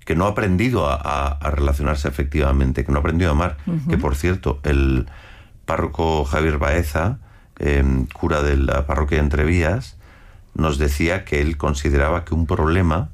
que no ha aprendido a relacionarse efectivamente, que no ha aprendido a amar. Que, por cierto, el párroco Javier Baeza, cura de la parroquia de Entrevías, nos decía que él consideraba que un problema,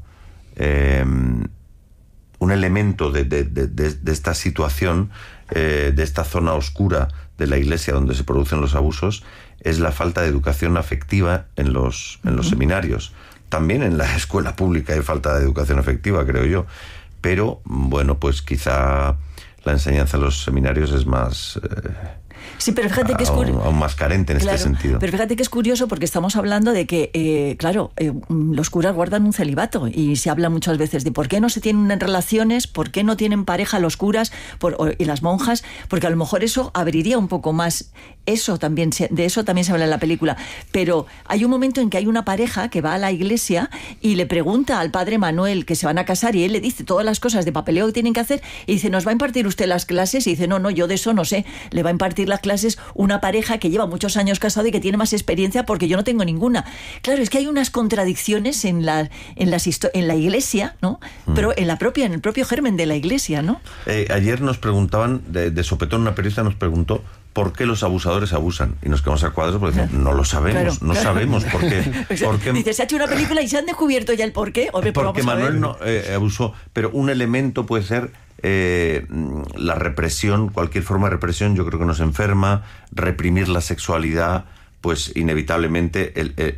un elemento de esta situación, de esta zona oscura de la Iglesia donde se producen los abusos, es la falta de educación afectiva en los seminarios. También en la escuela pública hay falta de educación afectiva, creo yo. Pero, bueno, pues quizá la enseñanza en los seminarios es más... Sí, pero fíjate que es aún más carente en este sentido. Pero fíjate que es curioso porque estamos hablando de que, los curas guardan un celibato y se habla muchas veces de por qué no se tienen relaciones, por qué no tienen pareja los curas y las monjas, porque a lo mejor eso abriría un poco más. De eso también se habla en la película. Pero hay un momento en que hay una pareja que va a la iglesia y le pregunta al padre Manuel que se van a casar y él le dice todas las cosas de papeleo que tienen que hacer y dice, ¿nos va a impartir usted las clases? Y dice, no, yo de eso no sé. Le va a impartir las clases una pareja que lleva muchos años casado y que tiene más experiencia porque yo no tengo ninguna. Claro, es que hay unas contradicciones en la iglesia, ¿no? Pero en el propio germen de la iglesia, ¿no? Ayer nos preguntaban, de sopetón, una periodista nos preguntó ¿por qué los abusadores abusan? Y nos quedamos a cuadros porque decimos, no lo sabemos, sabemos por qué. Dice, se ha hecho una película y se han descubierto ya el por qué. Porque Manuel no abusó, pero un elemento puede ser la represión, cualquier forma de represión yo creo que nos enferma. Reprimir la sexualidad, pues inevitablemente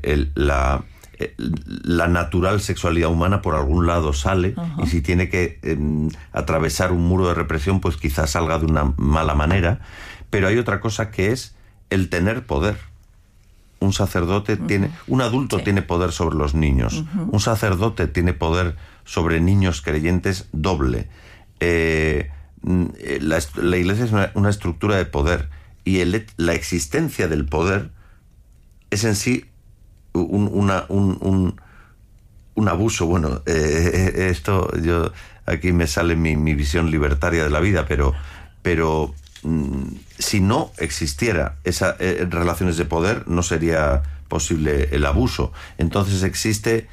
la natural sexualidad humana por algún lado sale. Y si tiene que atravesar un muro de represión, pues quizás salga de una mala manera. Pero hay otra cosa que es el tener poder. Un sacerdote un adulto tiene poder sobre los niños. Un sacerdote tiene poder sobre niños creyentes doble. La Iglesia es una estructura de poder y la existencia del poder es en sí un abuso. Bueno, esto aquí me sale mi visión libertaria de la vida, pero si no existiera esas relaciones de poder no sería posible el abuso. Entonces existe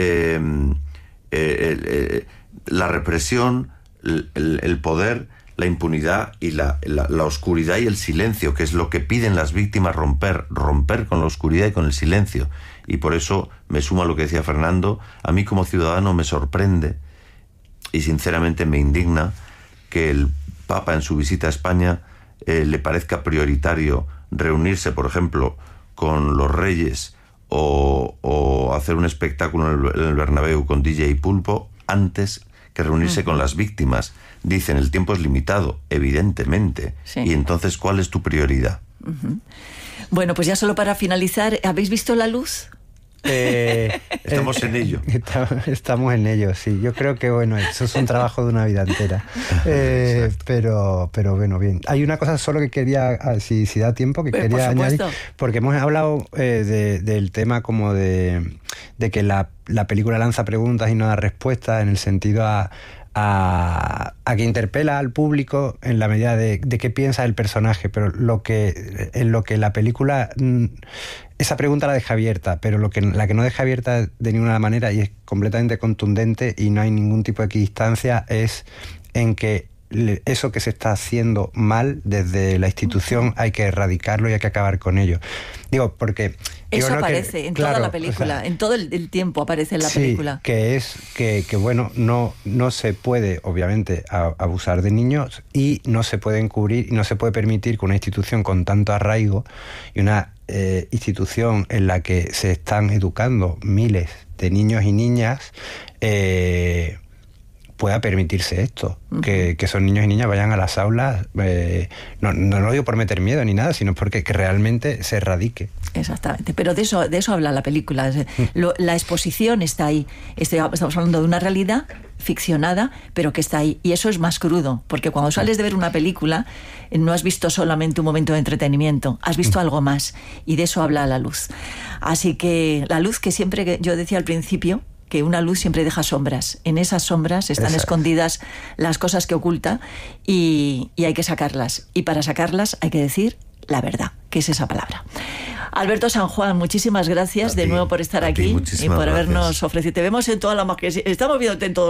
la represión, el poder, la impunidad y la oscuridad y el silencio, que es lo que piden las víctimas, romper con la oscuridad y con el silencio. Y por eso me sumo a lo que decía Fernando. A mí como ciudadano me sorprende y sinceramente me indigna que el Papa en su visita a España le parezca prioritario reunirse, por ejemplo, con los reyes o hacer un espectáculo en el Bernabéu con DJ y Pulpo antes que reunirse con las víctimas. Dicen, el tiempo es limitado, evidentemente. Sí. Y entonces, ¿cuál es tu prioridad? Bueno, pues ya solo para finalizar, ¿habéis visto La Luz? Estamos en ello. Estamos en ello, sí. Yo creo que, bueno, eso es un trabajo de una vida entera. Pero bueno, bien. Hay una cosa solo que quería, si da tiempo, que quería añadir. Porque hemos hablado del tema como de que la película lanza preguntas y no da respuestas, en el sentido a que interpela al público en la medida de qué piensa el personaje, pero en lo que la película, esa pregunta la deja abierta, pero la que no deja abierta de ninguna manera y es completamente contundente y no hay ningún tipo de equidistancia es en que eso que se está haciendo mal desde la institución hay que erradicarlo y hay que acabar con ello. Digo, porque... Eso aparece en toda la película, o sea, en todo el tiempo aparece en la película. Que es que bueno, no se puede, obviamente, abusar de niños y no se puede encubrir y no se puede permitir que una institución con tanto arraigo y una institución en la que se están educando miles de niños y niñas pueda permitirse esto, que esos niños y niñas vayan a las aulas, no lo digo por meter miedo ni nada, sino porque que realmente se erradique. Exactamente, pero de eso habla la película. La exposición está ahí. Estamos hablando de una realidad ficcionada, pero que está ahí. Y eso es más crudo, porque cuando sales de ver una película, no has visto solamente un momento de entretenimiento, has visto algo más. Y de eso habla La Luz. Así que La Luz, que siempre, yo decía al principio, que una luz siempre deja sombras. En esas sombras están escondidas las cosas que oculta y hay que sacarlas. Y para sacarlas hay que decir la verdad, que es esa palabra. Alberto San Juan, muchísimas gracias de nuevo por estar aquí y por habernos ofrecido. Te vemos en toda la magia. Estamos viéndote en todo.